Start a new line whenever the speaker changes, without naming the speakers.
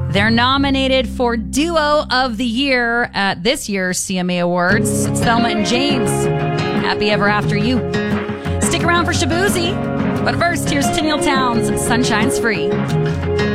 They're nominated for Duo of the Year at this year's CMA Awards. It's Thelma and James. Happy Ever After You. Stick around for Shaboozey. But first, here's Tenniel Towns. Sunshine's Free.